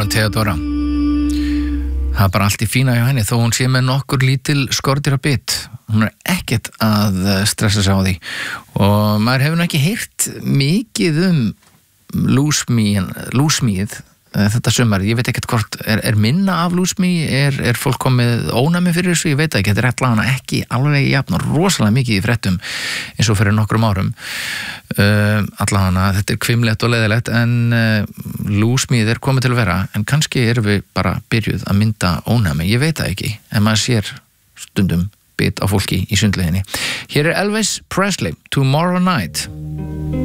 hún Theodora. Það bara allt í fína hjá henni, þó hún sé með nokkur lítil skordýrabit. Hún ekkert að stressa sig á því. Og maður hefur ekki heyrt mikið lúsmíð þetta sumar. Ég veit ekkert hvort er minna af lúsmí, er fólk komið ónæmi fyrir þessu, ég veit ekki, þetta allavega ekki alveg jafn og rosalega mikið í fréttum eins og fyrir nokkrum árum. Allavega þetta hvimleitt og leiðilegt, en lúsmíð komið til að vera, en kannski erum við bara byrjuð að mynda ónæmi, ég veit það ekki, en maður sér stundum bit á fólki í sundleiðinni. Hér Elvis Presley, Tomorrow Night.